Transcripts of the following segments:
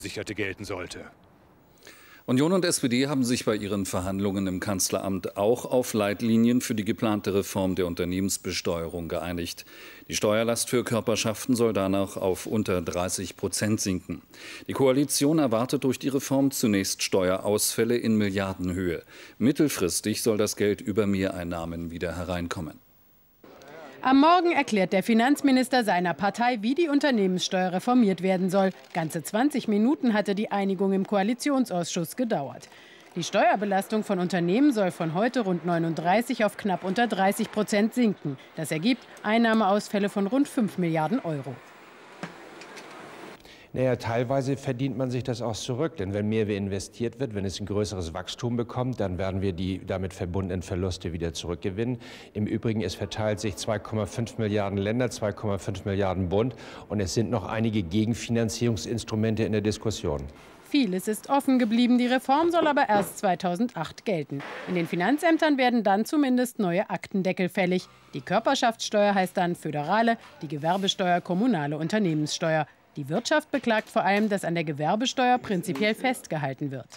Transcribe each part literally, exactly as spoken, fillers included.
Sicherte gelten sollte. Union und S P D haben sich bei ihren Verhandlungen im Kanzleramt auch auf Leitlinien für die geplante Reform der Unternehmensbesteuerung geeinigt. Die Steuerlast für Körperschaften soll danach auf unter dreißig Prozent sinken. Die Koalition erwartet durch die Reform zunächst Steuerausfälle in Milliardenhöhe. Mittelfristig soll das Geld über Mehreinnahmen wieder hereinkommen. Am Morgen erklärt der Finanzminister seiner Partei, wie die Unternehmenssteuer reformiert werden soll. Ganze zwanzig Minuten hatte die Einigung im Koalitionsausschuss gedauert. Die Steuerbelastung von Unternehmen soll von heute rund neununddreißig auf knapp unter dreißig Prozent sinken. Das ergibt Einnahmeausfälle von rund fünf Milliarden Euro. Naja, teilweise verdient man sich das auch zurück, denn wenn mehr investiert wird, wenn es ein größeres Wachstum bekommt, dann werden wir die damit verbundenen Verluste wieder zurückgewinnen. Im Übrigen, es verteilt sich zwei Komma fünf Milliarden Länder, zwei Komma fünf Milliarden Bund und es sind noch einige Gegenfinanzierungsinstrumente in der Diskussion. Vieles ist offen geblieben, die Reform soll aber erst zweitausendacht gelten. In den Finanzämtern werden dann zumindest neue Aktendeckel fällig. Die Körperschaftssteuer heißt dann föderale, die Gewerbesteuer kommunale Unternehmenssteuer. Die Wirtschaft beklagt vor allem, dass an der Gewerbesteuer prinzipiell festgehalten wird.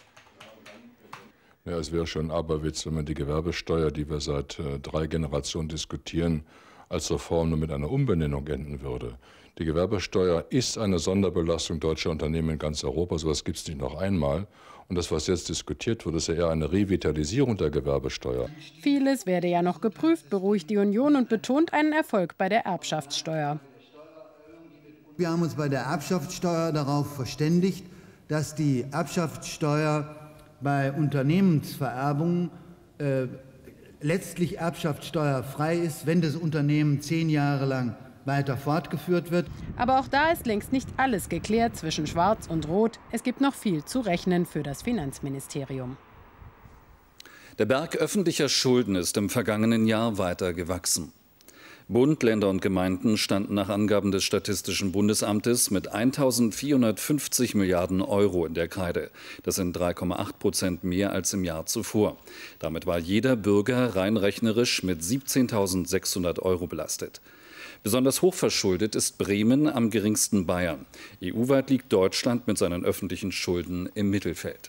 Ja, es wäre schon ein Aberwitz, wenn man die Gewerbesteuer, die wir seit äh, drei Generationen diskutieren, als Reform nur mit einer Umbenennung enden würde. Die Gewerbesteuer ist eine Sonderbelastung deutscher Unternehmen in ganz Europa. So etwas gibt es nicht noch einmal. Und das, was jetzt diskutiert wird, ist ja eher eine Revitalisierung der Gewerbesteuer. Vieles werde ja noch geprüft, beruhigt die Union und betont einen Erfolg bei der Erbschaftssteuer. Wir haben uns bei der Erbschaftssteuer darauf verständigt, dass die Erbschaftssteuer bei Unternehmensvererbungen äh, letztlich erbschaftssteuerfrei ist, wenn das Unternehmen zehn Jahre lang weiter fortgeführt wird. Aber auch da ist längst nicht alles geklärt zwischen Schwarz und Rot. Es gibt noch viel zu rechnen für das Finanzministerium. Der Berg öffentlicher Schulden ist im vergangenen Jahr weiter gewachsen. Bund, Länder und Gemeinden standen nach Angaben des Statistischen Bundesamtes mit eintausendvierhundertfünfzig Milliarden Euro in der Kreide. Das sind drei Komma acht Prozent mehr als im Jahr zuvor. Damit war jeder Bürger rein rechnerisch mit siebzehntausendsechshundert Euro belastet. Besonders hoch verschuldet ist Bremen, am geringsten Bayern. E U-weit liegt Deutschland mit seinen öffentlichen Schulden im Mittelfeld.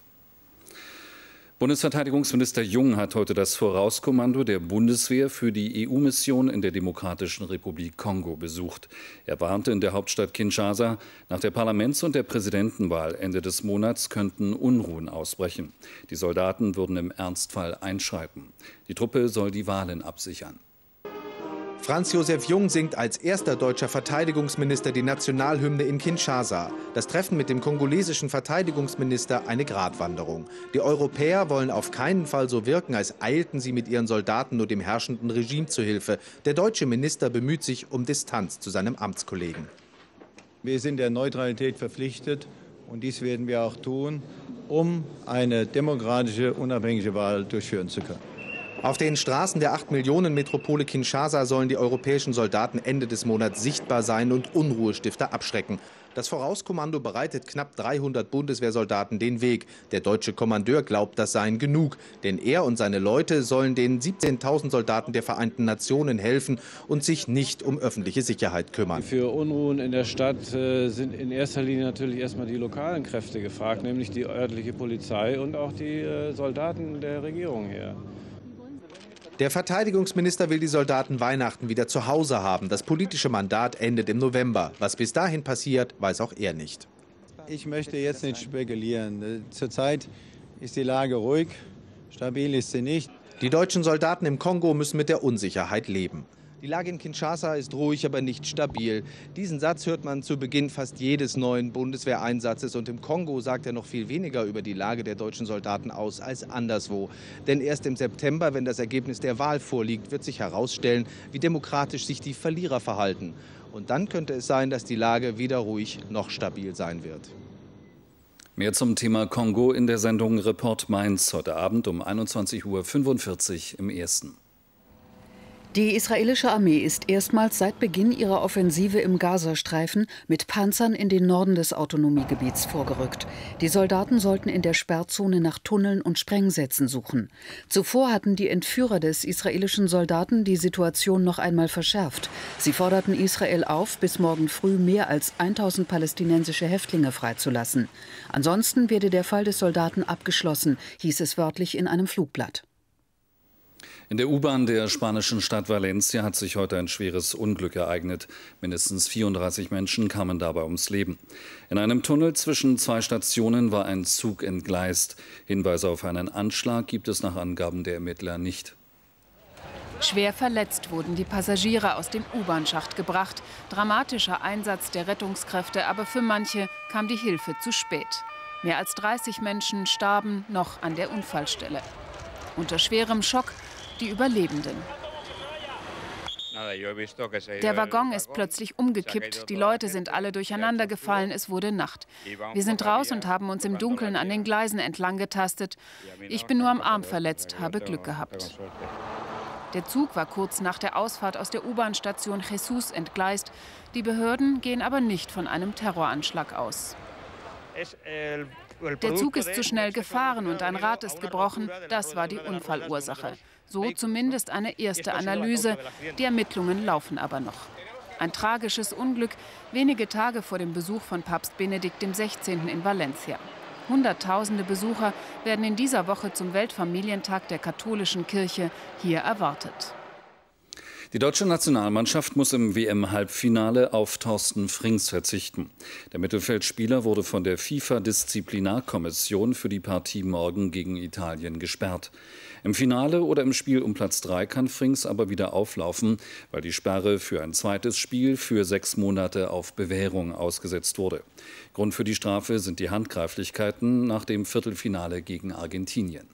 Bundesverteidigungsminister Jung hat heute das Vorauskommando der Bundeswehr für die E U-Mission in der Demokratischen Republik Kongo besucht. Er warnte in der Hauptstadt Kinshasa, nach der Parlaments- und der Präsidentenwahl Ende des Monats könnten Unruhen ausbrechen. Die Soldaten würden im Ernstfall einschreiten. Die Truppe soll die Wahlen absichern. Franz Josef Jung singt als erster deutscher Verteidigungsminister die Nationalhymne in Kinshasa. Das Treffen mit dem kongolesischen Verteidigungsminister eine Gratwanderung. Die Europäer wollen auf keinen Fall so wirken, als eilten sie mit ihren Soldaten nur dem herrschenden Regime zu Hilfe. Der deutsche Minister bemüht sich um Distanz zu seinem Amtskollegen. Wir sind der Neutralität verpflichtet und dies werden wir auch tun, um eine demokratische, unabhängige Wahl durchführen zu können. Auf den Straßen der acht Millionen Metropole Kinshasa sollen die europäischen Soldaten Ende des Monats sichtbar sein und Unruhestifter abschrecken. Das Vorauskommando bereitet knapp dreihundert Bundeswehrsoldaten den Weg. Der deutsche Kommandeur glaubt, das seien genug. Denn er und seine Leute sollen den siebzehntausend Soldaten der Vereinten Nationen helfen und sich nicht um öffentliche Sicherheit kümmern. Für Unruhen in der Stadt äh, sind in erster Linie natürlich erstmal die lokalen Kräfte gefragt, nämlich die örtliche Polizei und auch die äh, Soldaten der Regierung hier. Der Verteidigungsminister will die Soldaten Weihnachten wieder zu Hause haben. Das politische Mandat endet im November. Was bis dahin passiert, weiß auch er nicht. Ich möchte jetzt nicht spekulieren. Zurzeit ist die Lage ruhig, stabil ist sie nicht. Die deutschen Soldaten im Kongo müssen mit der Unsicherheit leben. Die Lage in Kinshasa ist ruhig, aber nicht stabil. Diesen Satz hört man zu Beginn fast jedes neuen Bundeswehreinsatzes. Und im Kongo sagt er noch viel weniger über die Lage der deutschen Soldaten aus als anderswo. Denn erst im September, wenn das Ergebnis der Wahl vorliegt, wird sich herausstellen, wie demokratisch sich die Verlierer verhalten. Und dann könnte es sein, dass die Lage weder ruhig noch stabil sein wird. Mehr zum Thema Kongo in der Sendung Report Mainz heute Abend um einundzwanzig Uhr fünfundvierzig im Ersten. Die israelische Armee ist erstmals seit Beginn ihrer Offensive im Gazastreifen mit Panzern in den Norden des Autonomiegebiets vorgerückt. Die Soldaten sollten in der Sperrzone nach Tunneln und Sprengsätzen suchen. Zuvor hatten die Entführer des israelischen Soldaten die Situation noch einmal verschärft. Sie forderten Israel auf, bis morgen früh mehr als tausend palästinensische Häftlinge freizulassen. Ansonsten werde der Fall des Soldaten abgeschlossen, hieß es wörtlich in einem Flugblatt. In der U-Bahn der spanischen Stadt Valencia hat sich heute ein schweres Unglück ereignet. Mindestens vierunddreißig Menschen kamen dabei ums Leben. In einem Tunnel zwischen zwei Stationen war ein Zug entgleist. Hinweise auf einen Anschlag gibt es nach Angaben der Ermittler nicht. Schwer verletzt wurden die Passagiere aus dem U-Bahn-Schacht gebracht. Dramatischer Einsatz der Rettungskräfte, aber für manche kam die Hilfe zu spät. Mehr als dreißig Menschen starben noch an der Unfallstelle. Unter schwerem Schock die Überlebenden. Der Waggon ist plötzlich umgekippt, die Leute sind alle durcheinander gefallen, es wurde Nacht. Wir sind raus und haben uns im Dunkeln an den Gleisen entlang getastet. Ich bin nur am Arm verletzt, habe Glück gehabt. Der Zug war kurz nach der Ausfahrt aus der U-Bahn-Station Jesus entgleist. Die Behörden gehen aber nicht von einem Terroranschlag aus. Der Zug ist zu schnell gefahren und ein Rad ist gebrochen. Das war die Unfallursache. So zumindest eine erste Analyse. Die Ermittlungen laufen aber noch. Ein tragisches Unglück, wenige Tage vor dem Besuch von Papst Benedikt der Sechzehnte in Valencia. Hunderttausende Besucher werden in dieser Woche zum Weltfamilientag der katholischen Kirche hier erwartet. Die deutsche Nationalmannschaft muss im W M-Halbfinale auf Thorsten Frings verzichten. Der Mittelfeldspieler wurde von der FIFA-Disziplinarkommission für die Partie morgen gegen Italien gesperrt. Im Finale oder im Spiel um Platz drei kann Frings aber wieder auflaufen, weil die Sperre für ein zweites Spiel für sechs Monate auf Bewährung ausgesetzt wurde. Grund für die Strafe sind die Handgreiflichkeiten nach dem Viertelfinale gegen Argentinien.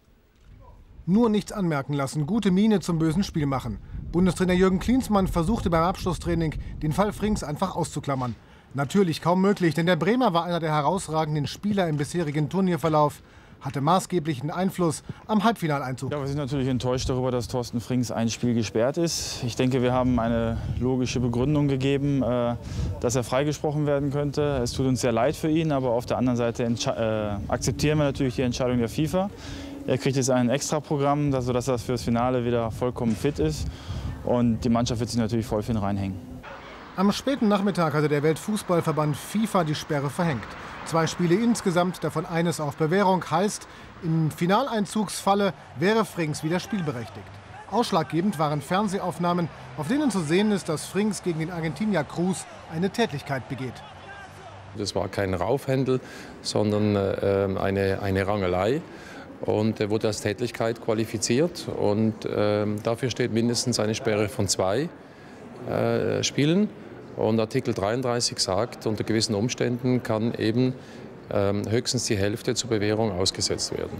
Nur nichts anmerken lassen, gute Miene zum bösen Spiel machen. Bundestrainer Jürgen Klinsmann versuchte beim Abschlusstraining, den Fall Frings einfach auszuklammern. Natürlich kaum möglich, denn der Bremer war einer der herausragenden Spieler im bisherigen Turnierverlauf, hatte maßgeblichen Einfluss am Halbfinaleinzug. Ja, wir sind natürlich enttäuscht darüber, dass Thorsten Frings ein Spiel gesperrt ist. Ich denke, wir haben eine logische Begründung gegeben, dass er freigesprochen werden könnte. Es tut uns sehr leid für ihn, aber auf der anderen Seite äh, akzeptieren wir natürlich die Entscheidung der FIFA. Er kriegt jetzt ein Extraprogramm, sodass er für das Finale wieder vollkommen fit ist. Und die Mannschaft wird sich natürlich voll für ihn reinhängen. Am späten Nachmittag hatte der Weltfußballverband FIFA die Sperre verhängt. Zwei Spiele insgesamt, davon eines auf Bewährung, heißt, im Finaleinzugsfalle wäre Frings wieder spielberechtigt. Ausschlaggebend waren Fernsehaufnahmen, auf denen zu sehen ist, dass Frings gegen den Argentinier Cruz eine Tätlichkeit begeht. Das war kein Raufhändel, sondern äh, eine, eine Rangelei. Und er wurde als Tätlichkeit qualifiziert. Und äh, dafür steht mindestens eine Sperre von zwei äh, Spielen. Und Artikel dreiunddreißig sagt, unter gewissen Umständen kann eben äh, höchstens die Hälfte zur Bewährung ausgesetzt werden.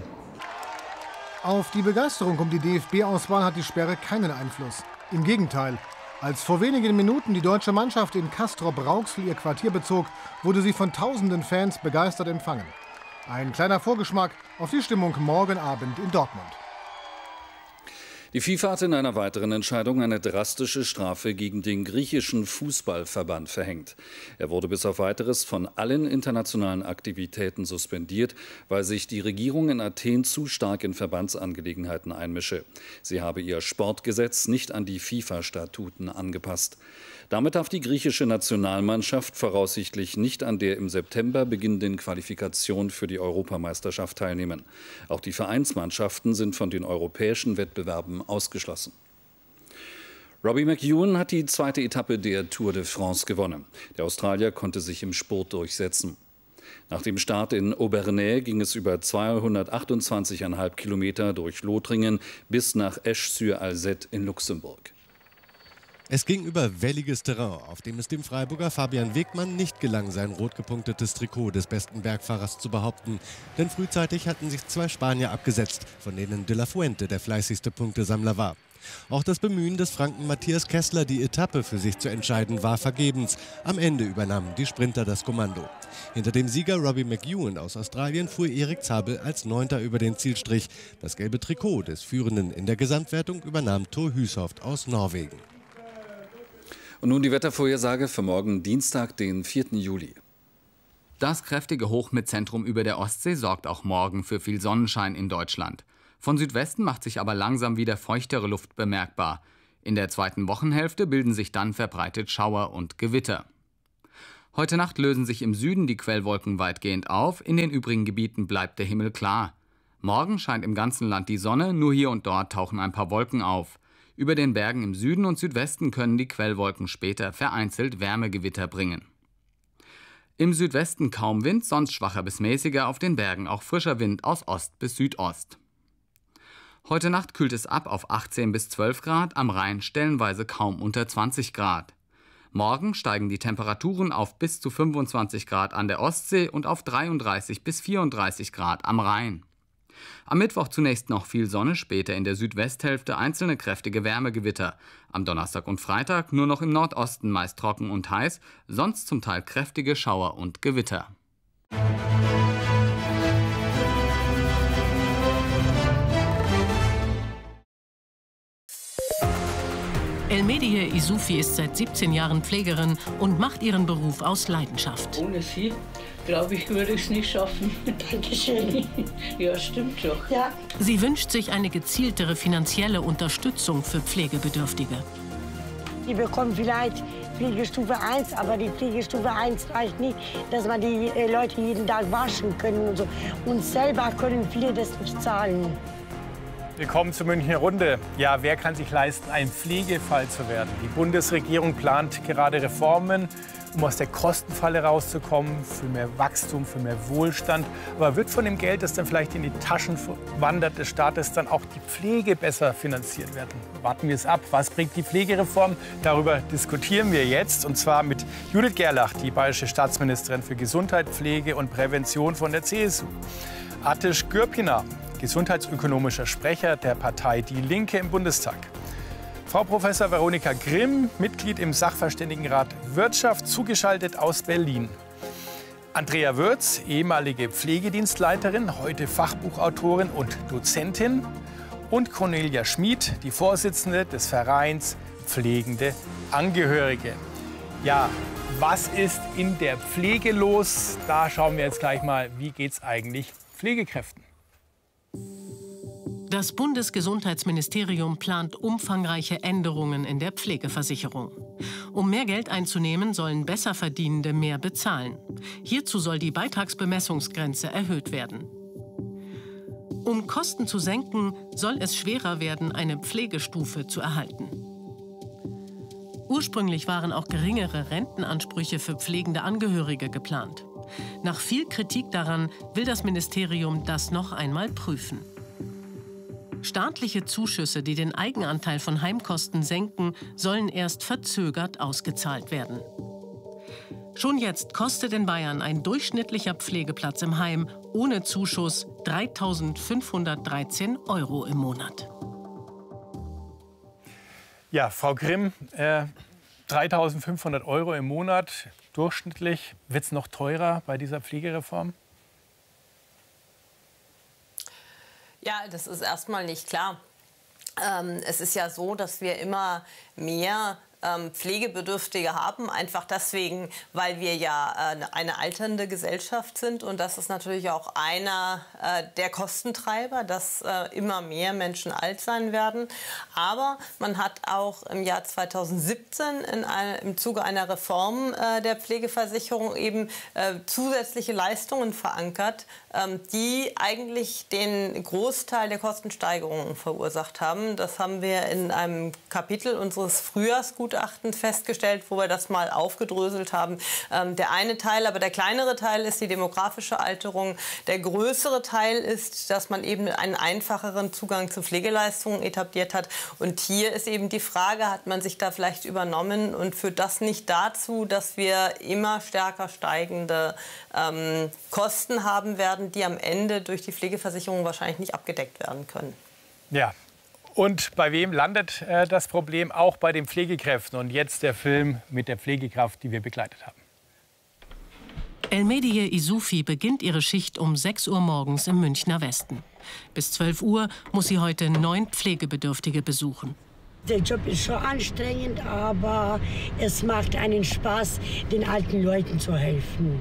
Auf die Begeisterung um die D F B-Auswahl hat die Sperre keinen Einfluss. Im Gegenteil. Als vor wenigen Minuten die deutsche Mannschaft in Castrop-Rauxel ihr Quartier bezog, wurde sie von tausenden Fans begeistert empfangen. Ein kleiner Vorgeschmack auf die Stimmung morgen Abend in Dortmund. Die FIFA hat in einer weiteren Entscheidung eine drastische Strafe gegen den griechischen Fußballverband verhängt. Er wurde bis auf Weiteres von allen internationalen Aktivitäten suspendiert, weil sich die Regierung in Athen zu stark in Verbandsangelegenheiten einmische. Sie habe ihr Sportgesetz nicht an die FIFA-Statuten angepasst. Damit darf die griechische Nationalmannschaft voraussichtlich nicht an der im September beginnenden Qualifikation für die Europameisterschaft teilnehmen. Auch die Vereinsmannschaften sind von den europäischen Wettbewerben ausgeschlossen. Robbie McEwen hat die zweite Etappe der Tour de France gewonnen. Der Australier konnte sich im Spurt durchsetzen. Nach dem Start in Aubernais ging es über zweihundertachtundzwanzig Komma fünf Kilometer durch Lothringen bis nach Esch-sur-Alzette in Luxemburg. Es ging über welliges Terrain, auf dem es dem Freiburger Fabian Wegmann nicht gelang, sein rot gepunktetes Trikot des besten Bergfahrers zu behaupten. Denn frühzeitig hatten sich zwei Spanier abgesetzt, von denen De La Fuente der fleißigste Punktesammler war. Auch das Bemühen des Franken Matthias Kessler, die Etappe für sich zu entscheiden, war vergebens. Am Ende übernahmen die Sprinter das Kommando. Hinter dem Sieger Robbie McEwen aus Australien fuhr Erik Zabel als Neunter über den Zielstrich. Das gelbe Trikot des Führenden in der Gesamtwertung übernahm Thor Hushovd aus Norwegen. Und nun die Wettervorhersage für morgen Dienstag, den vierten Juli. Das kräftige Hoch mit Zentrum über der Ostsee sorgt auch morgen für viel Sonnenschein in Deutschland. Von Südwesten macht sich aber langsam wieder feuchtere Luft bemerkbar. In der zweiten Wochenhälfte bilden sich dann verbreitet Schauer und Gewitter. Heute Nacht lösen sich im Süden die Quellwolken weitgehend auf, in den übrigen Gebieten bleibt der Himmel klar. Morgen scheint im ganzen Land die Sonne, nur hier und dort tauchen ein paar Wolken auf. Über den Bergen im Süden und Südwesten können die Quellwolken später vereinzelt Wärmegewitter bringen. Im Südwesten kaum Wind, sonst schwacher bis mäßiger, auf den Bergen auch frischer Wind aus Ost bis Südost. Heute Nacht kühlt es ab auf achtzehn bis zwölf Grad, am Rhein stellenweise kaum unter zwanzig Grad. Morgen steigen die Temperaturen auf bis zu fünfundzwanzig Grad an der Ostsee und auf dreiunddreißig bis vierunddreißig Grad am Rhein. Am Mittwoch zunächst noch viel Sonne, später in der Südwesthälfte einzelne kräftige Wärmegewitter. Am Donnerstag und Freitag nur noch im Nordosten meist trocken und heiß, sonst zum Teil kräftige Schauer und Gewitter. Elmedie Isufi ist seit siebzehn Jahren Pflegerin und macht ihren Beruf aus Leidenschaft. Ohne sie, glaube ich, würde ich es nicht schaffen. Dankeschön. Ja, stimmt doch. Ja. Sie wünscht sich eine gezieltere finanzielle Unterstützung für Pflegebedürftige. Die bekommen vielleicht Pflegestufe eins, aber die Pflegestufe eins reicht nicht, dass man die äh, Leute jeden Tag waschen können und so. Und selber können viele das nicht zahlen. Willkommen zur Münchner Runde. Ja, wer kann sich leisten, ein Pflegefall zu werden? Die Bundesregierung plant gerade Reformen, um aus der Kostenfalle rauszukommen, für mehr Wachstum, für mehr Wohlstand. Aber wird von dem Geld, das dann vielleicht in die Taschen wandert des Staates, dann auch die Pflege besser finanziert werden? Warten wir es ab. Was bringt die Pflegereform? Darüber diskutieren wir jetzt. Und zwar mit Judith Gerlach, die bayerische Staatsministerin für Gesundheit, Pflege und Prävention von der C S U. Atish Gürpiner, gesundheitsökonomischer Sprecher der Partei Die Linke im Bundestag. Frau Professor Veronika Grimm, Mitglied im Sachverständigenrat Wirtschaft, zugeschaltet aus Berlin. Andrea Würz, ehemalige Pflegedienstleiterin, heute Fachbuchautorin und Dozentin. Und Cornelia Schmid, die Vorsitzende des Vereins Pflegende Angehörige. Ja, was ist in der Pflege los? Da schauen wir jetzt gleich mal, wie geht es eigentlich Pflegekräften? Das Bundesgesundheitsministerium plant umfangreiche Änderungen in der Pflegeversicherung. Um mehr Geld einzunehmen, sollen Besserverdienende mehr bezahlen. Hierzu soll die Beitragsbemessungsgrenze erhöht werden. Um Kosten zu senken, soll es schwerer werden, eine Pflegestufe zu erhalten. Ursprünglich waren auch geringere Rentenansprüche für pflegende Angehörige geplant. Nach viel Kritik daran will das Ministerium das noch einmal prüfen. Staatliche Zuschüsse, die den Eigenanteil von Heimkosten senken, sollen erst verzögert ausgezahlt werden. Schon jetzt kostet in Bayern ein durchschnittlicher Pflegeplatz im Heim ohne Zuschuss dreitausendfünfhundertdreizehn Euro im Monat. Ja, Frau Grimm, äh, dreitausendfünfhundert Euro im Monat durchschnittlich. Wird es noch teurer bei dieser Pflegereform? Ja, das ist erstmal nicht klar. Ähm, es ist ja so, dass wir immer mehr ähm, Pflegebedürftige haben, einfach deswegen, weil wir ja äh, eine alternde Gesellschaft sind. Und das ist natürlich auch einer äh, der Kostentreiber, dass äh, immer mehr Menschen alt sein werden. Aber man hat auch im Jahr zweitausendsiebzehn in ein, im Zuge einer Reform äh, der Pflegeversicherung eben äh, zusätzliche Leistungen verankert, ähm, die eigentlich den Großteil der Kostensteigerungen verursacht haben. Das haben wir in einem Kapitel unseres Frühjahrsgutachtens festgestellt, wo wir das mal aufgedröselt haben. Ähm, der eine Teil, aber der kleinere Teil ist die demografische Alterung. Der größere Teil ist, dass man eben einen einfacheren Zugang zu Pflegeleistungen etabliert hat. Und hier ist eben die Frage, hat man sich da vielleicht übernommen und führt das nicht dazu, dass wir immer stärker steigende ähm, Kosten haben werden, die am Ende durch die Pflegeversicherung wahrscheinlich nicht abgedeckt werden können. Ja. Und bei wem landet äh, das Problem? Auch bei den Pflegekräften. Und jetzt der Film mit der Pflegekraft, die wir begleitet haben. Elmedie Isufi beginnt ihre Schicht um sechs Uhr morgens im Münchner Westen. Bis zwölf Uhr muss sie heute neun Pflegebedürftige besuchen. Der Job ist schon anstrengend, aber es macht einen Spaß, den alten Leuten zu helfen.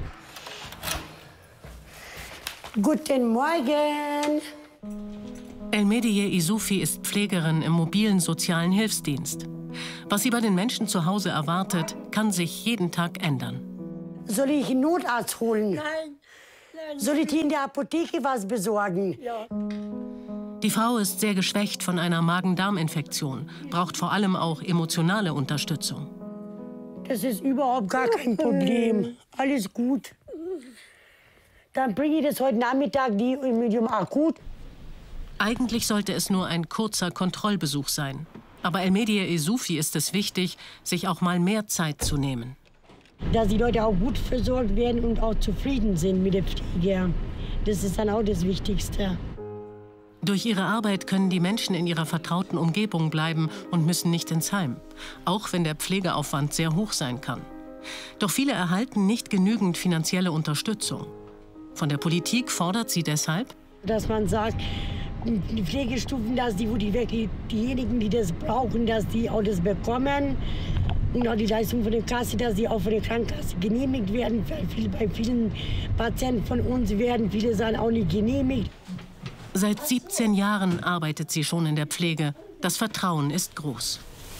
Guten Morgen! Elmedie Isufi ist Pflegerin im mobilen sozialen Hilfsdienst. Was sie bei den Menschen zu Hause erwartet, kann sich jeden Tag ändern. Soll ich einen Notarzt holen? Nein. Nein. Soll ich dir in der Apotheke was besorgen? Ja. Die Frau ist sehr geschwächt von einer Magen-Darm-Infektion, braucht vor allem auch emotionale Unterstützung. Das ist überhaupt gar kein Problem. Alles gut. Dann bringe ich das heute Nachmittag die Medium akut. Eigentlich sollte es nur ein kurzer Kontrollbesuch sein. Aber Elmedie Isufi ist es wichtig, sich auch mal mehr Zeit zu nehmen. Dass die Leute auch gut versorgt werden und auch zufrieden sind mit der Pflege. Das ist dann auch das Wichtigste. Durch ihre Arbeit können die Menschen in ihrer vertrauten Umgebung bleiben und müssen nicht ins Heim. Auch wenn der Pflegeaufwand sehr hoch sein kann. Doch viele erhalten nicht genügend finanzielle Unterstützung. Von der Politik fordert sie deshalb, dass man sagt, die Pflegestufen, dass die, wo die wirklich diejenigen, die das brauchen, dass die auch das bekommen. Und auch die Leistung von der Kasse, dass die auch von der Krankenkasse genehmigt werden. Bei vielen Patienten von uns werden viele Sachen auch nicht genehmigt. Seit siebzehn Jahren arbeitet sie schon in der Pflege. Das Vertrauen ist groß.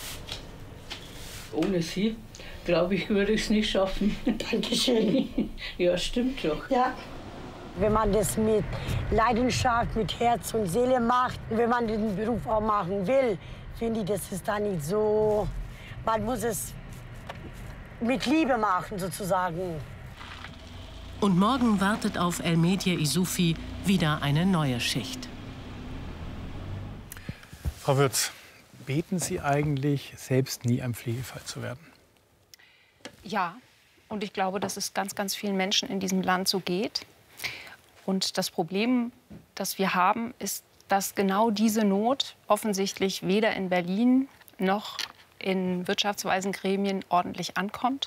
Ohne sie, glaube ich, würde ich es nicht schaffen. Dankeschön. Ja, stimmt doch. Ja. Wenn man das mit Leidenschaft, mit Herz und Seele macht, wenn man den Beruf auch machen will, finde ich, das ist da nicht so. Man muss es mit Liebe machen, sozusagen. Und morgen wartet auf Elmedie Isufi wieder eine neue Schicht. Frau Würz, beten Sie eigentlich, selbst nie ein Pflegefall zu werden? Ja, und ich glaube, dass es ganz, ganz vielen Menschen in diesem Land so geht. Und das Problem, das wir haben, ist, dass genau diese Not offensichtlich weder in Berlin noch in wirtschaftsweisen Gremien ordentlich ankommt.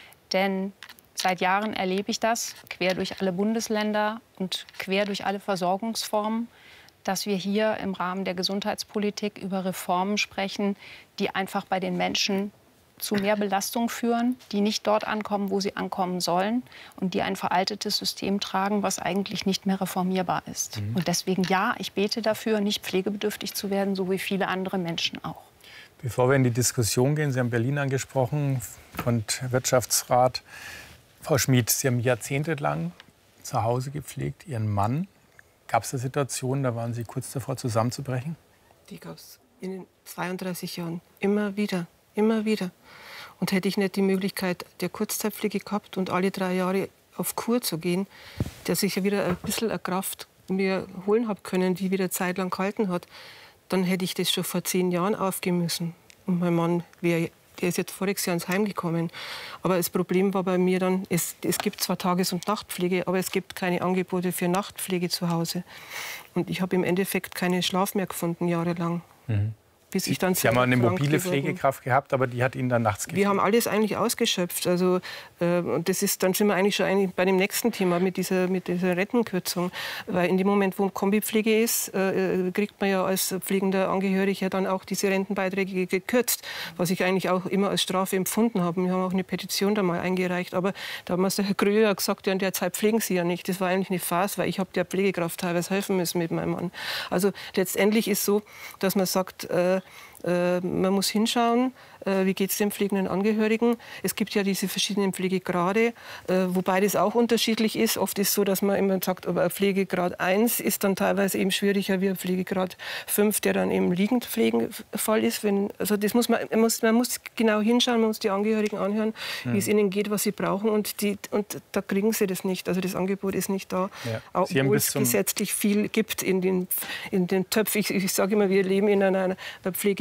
Denn seit Jahren erlebe ich das, quer durch alle Bundesländer und quer durch alle Versorgungsformen, dass wir hier im Rahmen der Gesundheitspolitik über Reformen sprechen, die einfach bei den Menschen zu mehr Belastung führen, die nicht dort ankommen, wo sie ankommen sollen und die ein veraltetes System tragen, was eigentlich nicht mehr reformierbar ist. Mhm. Und deswegen ja, ich bete dafür, nicht pflegebedürftig zu werden, so wie viele andere Menschen auch. Bevor wir in die Diskussion gehen, Sie haben Berlin angesprochen und Wirtschaftsrat. Frau Schmid, Sie haben jahrzehntelang zu Hause gepflegt, Ihren Mann. Gab es da Situationen, da waren Sie kurz davor zusammenzubrechen? Die gab es in den zweiunddreißig Jahren immer wieder. Immer wieder. Und hätte ich nicht die Möglichkeit der Kurzzeitpflege gehabt und alle drei Jahre auf Kur zu gehen, dass ich ja wieder ein bisschen eine Kraft mir holen habe können, die wieder zeitlang gehalten hat, dann hätte ich das schon vor zehn Jahren aufgeben müssen. Und mein Mann, wär, der ist jetzt voriges Jahr ins Heim gekommen. Aber das Problem war bei mir dann, es, es gibt zwar Tages- und Nachtpflege, aber es gibt keine Angebote für Nachtpflege zu Hause. Und ich habe im Endeffekt keinen Schlaf mehr gefunden, jahrelang. Mhm. Bis ich dann Sie haben eine mobile Pflegekraft gehabt, aber die hat Ihnen dann nachts gefehlt. Wir haben alles eigentlich ausgeschöpft. Also, äh, und das ist, dann sind wir eigentlich schon eigentlich bei dem nächsten Thema mit dieser, mit dieser Rentenkürzung. Weil in dem Moment, wo Kombipflege ist, äh, kriegt man ja als pflegender Angehöriger dann auch diese Rentenbeiträge gekürzt. Was ich eigentlich auch immer als Strafe empfunden habe. Wir haben auch eine Petition da mal eingereicht. Aber da hat mir der Herr Gröher gesagt, ja, in der Zeit pflegen Sie ja nicht. Das war eigentlich eine Farce, weil ich habe der Pflegekraft teilweise helfen müssen mit meinem Mann. Also letztendlich ist so, dass man sagt, äh, äh, man muss hinschauen, äh, wie geht es den pflegenden Angehörigen. Es gibt ja diese verschiedenen Pflegegrade, äh, wobei das auch unterschiedlich ist. Oft ist es so, dass man immer sagt, aber Pflegegrad eins ist dann teilweise eben schwieriger wie Pflegegrad fünf, der dann eben liegend Pflegefall ist. Wenn, also das muss man, man, muss, man muss genau hinschauen, man muss die Angehörigen anhören, mhm. wie es ihnen geht, was sie brauchen. Und, die, und da kriegen sie das nicht. Also das Angebot ist nicht da, ja. auch obwohl es gesetzlich viel gibt in den, in den Töpfen. Ich, ich sage immer, wir leben in einer, einer Pflege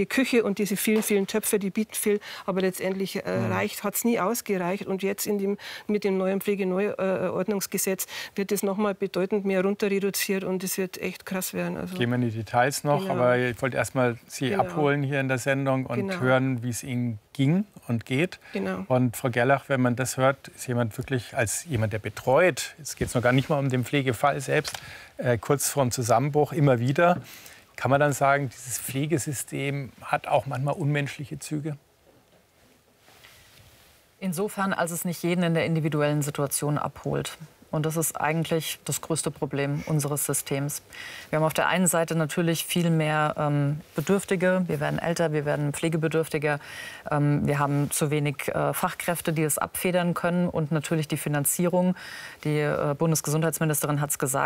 Küche und diese vielen, vielen Töpfe, die bieten viel, aber letztendlich äh, Mhm. reicht, hat es nie ausgereicht. Und jetzt in dem, mit dem neuen Pflegeneuordnungsgesetz wird es noch mal bedeutend mehr runter reduziert und es wird echt krass werden. Also, Gehen wir in die Details noch, Genau. aber ich wollte erst mal Sie Genau. abholen hier in der Sendung und Genau. hören, wie es Ihnen ging und geht. Genau. Und Frau Gerlach, wenn man das hört, ist jemand wirklich als jemand, der betreut, jetzt geht es noch gar nicht mal um den Pflegefall selbst, äh, kurz vorm Zusammenbruch immer wieder, kann man dann sagen, dieses Pflegesystem hat auch manchmal unmenschliche Züge? Insofern, als es nicht jeden in der individuellen Situation abholt. Und das ist eigentlich das größte Problem unseres Systems. Wir haben auf der einen Seite natürlich viel mehr ähm, Bedürftige. Wir werden älter, wir werden pflegebedürftiger. Ähm, wir haben zu wenig äh, Fachkräfte, die es abfedern können. Und natürlich die Finanzierung. Die äh, Bundesgesundheitsministerin hat es gesagt.